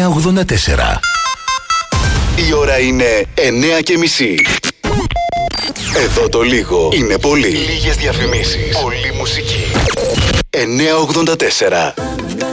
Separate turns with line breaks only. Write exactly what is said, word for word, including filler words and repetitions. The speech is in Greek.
εννιά ογδόντα τέσσερα.
Η ώρα είναι εννιά και μισή. Εδώ το λίγο είναι πολύ. Λίγες διαφημίσεις. Πολύ μουσική. εννιά ογδόντα τέσσερα.